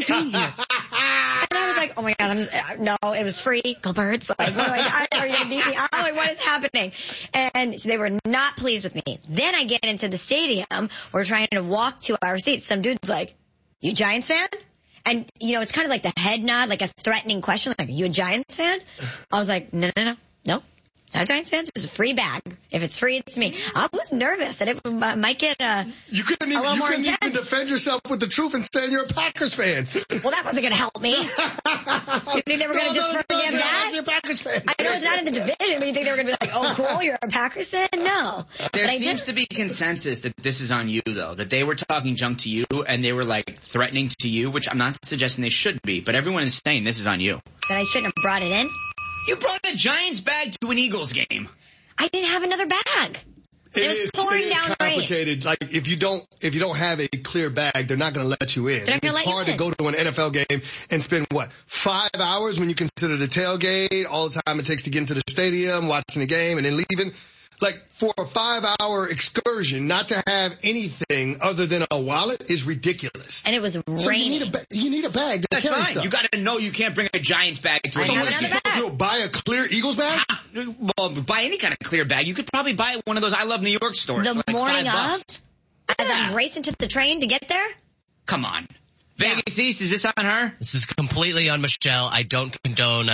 doing here? And I was like, oh my God, no, it was free. Go Birds. Like, are you going to beat me? I'm like, what is happening? And so they were not pleased with me. Then I get into the stadium. We're trying to walk to our seats. Some dude's like, you Giants fan? And, it's kind of like the head nod, like a threatening question. Like, are you a Giants fan? I was like, no. Not a Giants fan. It's a free bag. If it's free, it's me. I was nervous that it might get You couldn't even defend yourself with the truth and saying you're a Packers fan. Well, that wasn't going to help me. You think they were going to just forget that? You're a Packers fan. I know it's not in the division, but you think they were going to be like, oh, cool, you're a Packers fan? No. There seems to be consensus that this is on you, though, that they were talking junk to you and they were, like, threatening to you, which I'm not suggesting they should be, but everyone is saying this is on you. That I shouldn't have brought it in? You brought a Giants bag to an Eagles game. I didn't have another bag. It was pouring down complicated. rain. Like if you don't have a clear bag, they're not going to let you in. It's hard to go to an NFL game and spend 5 hours when you consider the tailgate, all the time it takes to get into the stadium, watching the game, and then leaving. Like for a 5-hour excursion, not to have anything other than a wallet is ridiculous. And it was raining. So you need a bag to That's carry fine. stuff. You got to know you can't bring a Giants bag to a I have game. another bag. So buy a clear Eagles bag? Well, buy any kind of clear bag. You could probably buy at one of those I Love New York stores. The for like morning $5. of, as I'm racing to the train to get there. Come on. Vegas East, is this on her? This is completely on Michelle. I don't condone,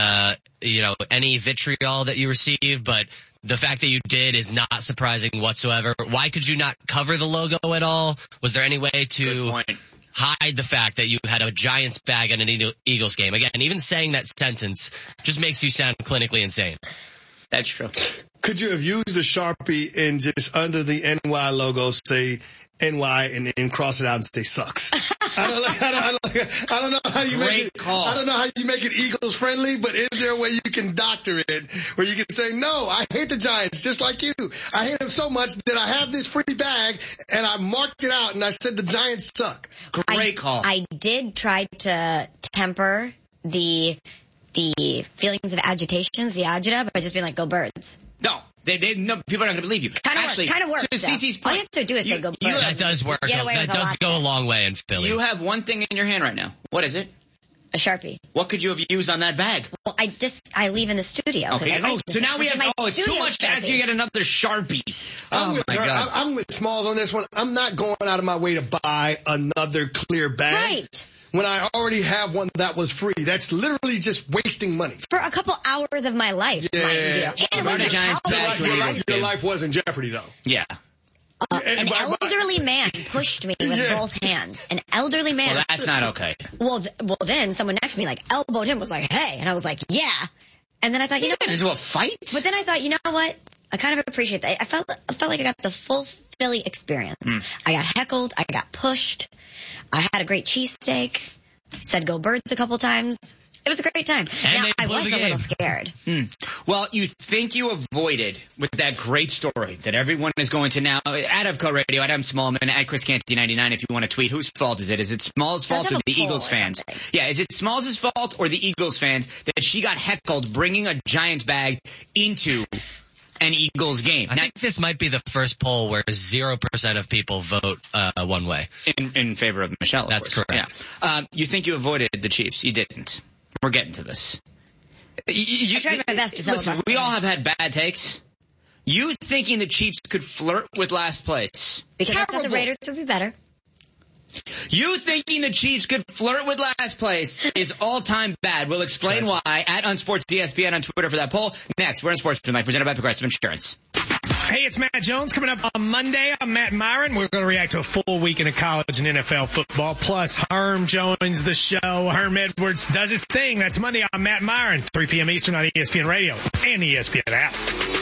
any vitriol that you receive, but the fact that you did is not surprising whatsoever. Why could you not cover the logo at all? Was there any way to hide the fact that you had a Giants bag at an Eagles game? Again, even saying that sentence just makes you sound clinically insane. That's true. Could you have used the Sharpie and just under the NY logo say NY and then cross it out and say sucks? I don't know how you make it. Call. I don't know how you make it Eagles friendly, but is there a way you can doctor it where you can say, no, I hate the Giants just like you. I hate them so much that I have this free bag and I marked it out and I said the Giants suck. Great call. I did try to temper the feelings of agitations, the agita, by just being like, go Birds. No, no, people are not going to believe you. Kind of works. To Cece's point, all you have to do is say go Birds. That does work. That does go a long way in Philly. You have one thing in your hand right now. What is it? A Sharpie. What could you have used on that bag? Well, I leave in the studio. Okay. So now we have. It's too much to ask you to get another Sharpie. I'm with Smalls on this one. I'm not going out of my way to buy another clear bag. Right. When I already have one that was free. That's literally just wasting money. For a couple hours of my life, mind you. And it your life was in jeopardy, though. Yeah. An elderly man pushed me with both hands. An elderly man. Well, that's not okay. Well, then someone next to me elbowed him, was like, hey. And I was like, yeah. And then I thought, you got into a fight? But then I thought, you know what? I kind of appreciate that. I felt like I got the full Philly experience. I got heckled. I got pushed. I had a great cheesesteak. Said go Birds a couple times. It was a great time. And now, I was a little scared. Well, you think you avoided with that great story that everyone is going to now at Avco Radio, at M. Smallman, at Chris Canty 99 if you want to tweet. Whose fault is it? Is it Smalls' fault or the Eagles fans? Yeah, is it Smalls' fault or the Eagles fans that she got heckled bringing a Giants bag into an Eagles game? I think this might be the first poll where 0% of people vote one way. In favor of Michelle, That's correct. Yeah. You think you avoided the Chiefs. You didn't. We're getting to this. I tried my best to listen, we all have had bad takes. You thinking the Chiefs could flirt with last place. Because I thought the Raiders would be better. You thinking the Chiefs could flirt with last place is all-time bad. We'll explain why at Unsports ESPN on Twitter for that poll. Next, we're on Sports Tonight, presented by Progressive Insurance. Hey, it's Matt Jones. Coming up on Monday, I'm Matt Myron. We're going to react to a full weekend of college and NFL football. Plus, Herm joins the show. Herm Edwards does his thing. That's Monday on Matt Myron, 3 p.m. Eastern on ESPN Radio and the ESPN app.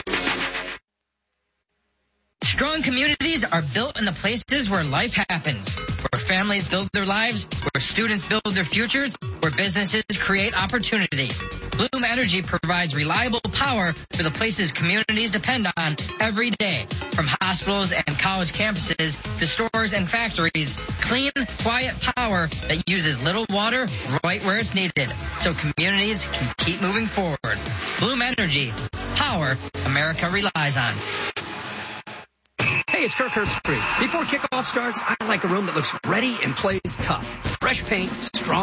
Strong communities are built in the places where life happens, where families build their lives, where students build their futures, where businesses create opportunity. Bloom Energy provides reliable power for the places communities depend on every day. From hospitals and college campuses to stores and factories, clean, quiet power that uses little water right where it's needed, so communities can keep moving forward. Bloom Energy, power America relies on. Hey, it's Kirk Herbstreit. Before kickoff starts, I like a room that looks ready and plays tough. Fresh paint, strong